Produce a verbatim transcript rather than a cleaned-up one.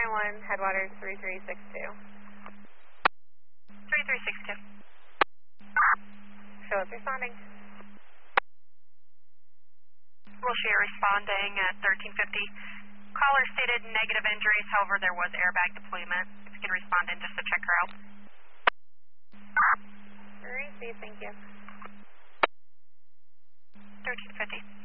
nine one, Headwaters three three six two. three three six two. Phillips responding. Wilshire responding at thirteen fifty. Caller stated negative injuries, however there was airbag deployment. If you can respond in just to check her out. Received, thank you. thirteen fifty.